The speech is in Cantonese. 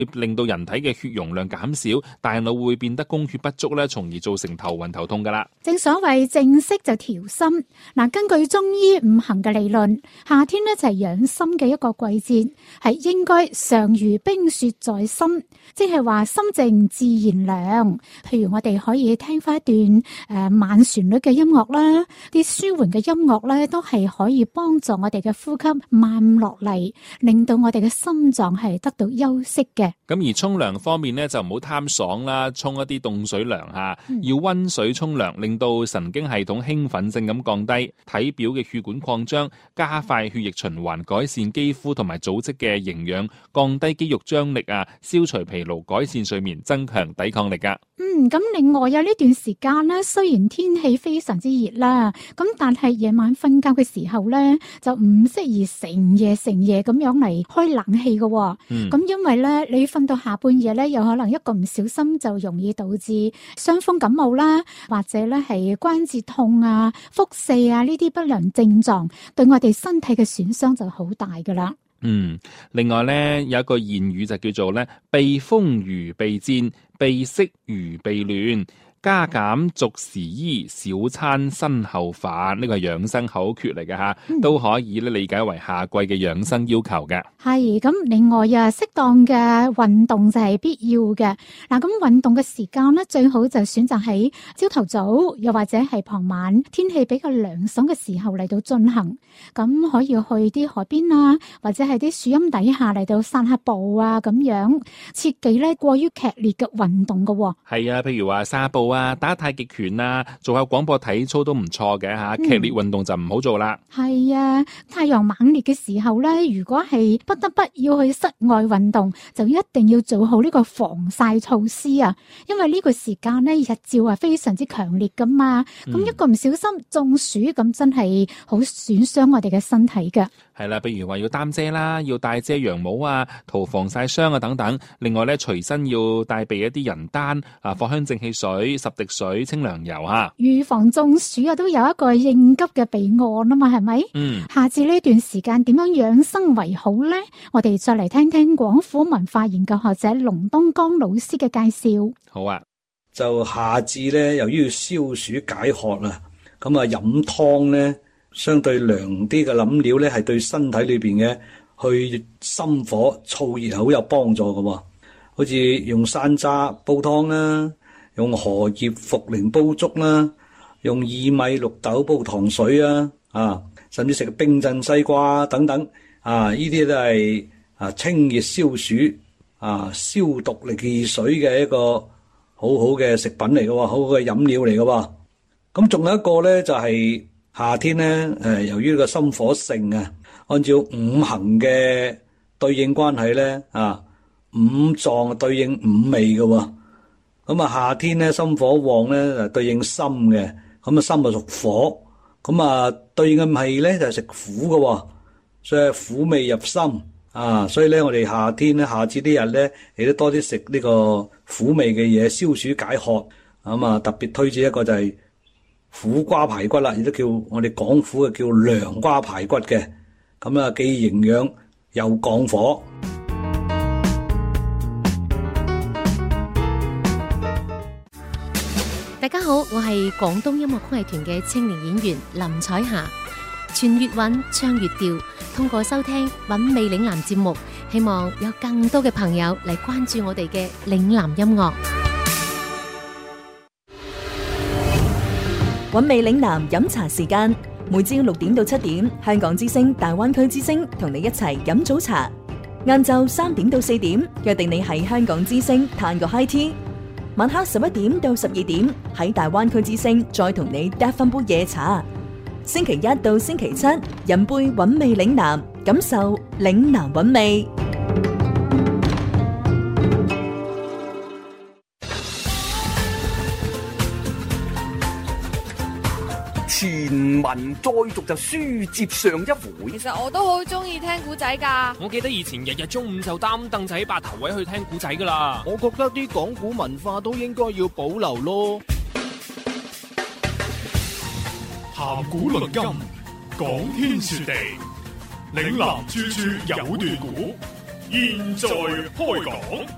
令到人體嘅血容量減少，大腦會變得供血不足咧，從而造成頭暈頭痛噶啦。 正所謂靜息就調心。嗱，根據中醫五行嘅理論，夏天咧就係養心嘅一個季節，係應該常如冰雪在心，即係話心靜自然涼。譬如我哋可以聽翻一段慢旋律嘅音樂啦，啲舒緩嘅音樂咧都係可以幫助我哋嘅呼吸慢落嚟，令到我哋嘅心臟係得到休息嘅。 咁而沖涼方面咧就唔好貪爽啦，沖一啲凍水涼下，要溫水沖涼，令到神經系統興奮性咁降低，體表嘅血管擴張，加快血液循環，改善肌膚同埋組織嘅營養，降低肌肉張力啊，消除疲勞，改善睡眠，增強抵抗力噶。 咁另外有呢段時間咧，雖然天氣非常之熱啦，咁但係夜晚瞓覺嘅時候咧，就唔適宜成夜咁樣嚟開冷氣嘅。咁因為咧，你瞓到下半夜咧，有可能一個唔小心就容易導致傷風感冒啦，或者咧係關節痛啊、腹瀉啊呢啲不良症狀，對我哋身體嘅損傷就好大噶啦。 另外咧有一個諺語就叫做咧，避風如避戰，避色如避亂，加減逐時衣，少餐身後飯。呢個係養生口訣嚟嘅吓，都可以咧理解為夏季嘅養生要求嘅。 係咁，另外適當嘅運動就係必要嘅。嗱，咁運動嘅時間咧，最好就選擇喺朝頭早，又或者係傍晚，天氣比較涼爽嘅時候嚟到進行。咁可以去啲海邊啊，或者係啲樹蔭底下嚟到散下步啊，咁樣切忌咧過於劇烈嘅運動嘅。 係啊，譬如話散步啊，打太極拳啊，做下廣播體操都唔錯嘅吓。劇烈運動就唔好做啦。係啊，太陽猛烈嘅時候咧，如果係不得不要去室外運動，就一定要做好呢個防曬措施啊！因為呢個時間咧，日照係非常之強烈噶嘛，咁一個唔小心中暑，咁真係好損傷我哋嘅身體嘅。 係啦，譬如話要擔遮啦，要帶遮陽帽啊，塗防曬霜啊等等。另外咧，隨身要帶備一啲人丹啊、藿香正氣水、10滴水、清涼油啊。 預防中暑啊，都有一個應急嘅備案啊嘛，係咪？下次呢段時間點樣養生為好呢？我哋再嚟聽聽廣府文化研究學者龍東江老師嘅介紹。 好啊， 就夏至咧，由於要消暑解渴啦，咁啊飲湯咧，相對涼啲嘅飲料咧，係對身體裏邊嘅去心火燥熱係好有幫助嘅。好似用山楂煲湯啦，用荷葉茯苓煲粥啦，用薏米綠豆煲糖水啊，甚至食冰鎮西瓜等等啊，呢啲都係清熱消暑消毒利水嘅一個好好嘅食品嚟嘅，好好嘅飲料嚟嘅。咁仲有一個咧，就係夏天咧，由於個心火盛啊，按照五行嘅對應關係咧五臟對應五味嘅。咁夏天咧心火旺咧就對應心嘅，咁心就屬火，咁對應嘅味咧就係食苦嘅，所以苦味入心所以咧我哋夏天咧夏至呢日咧，亦都多啲食呢個苦味嘅嘢，消暑解渴。咁特別推薦一個就係苦瓜排骨啦，亦都叫我哋廣府嘅叫涼瓜排骨嘅，咁既營養又降火。 大家好，我係廣東音樂曲藝團嘅青年演員林彩霞。傳粵韻，唱粵調，通過收聽韻味嶺南節目，希望有更多嘅朋友嚟關注我哋嘅嶺南音樂。 韻味嶺南飲茶時間，每朝6點到7點，香港之聲、大灣區之聲同你一齊飲早茶。晏晝3點到4點，約定你喺香港之聲嘆個 high tea。晚黑11點到12點，喺大灣區之聲再同你嗒翻杯夜茶。星期一到星期七，飲杯韻味嶺南，感受嶺南韻味。 前文再續就書接上一回。 其實我都好中意聽古仔噶。 我記得以前日日中午就擔凳仔8頭位去聽古仔噶啦。 我覺得啲講古文化都應該要保留咯。 談古論今，講天說地，嶺南處處有段古，現在開講。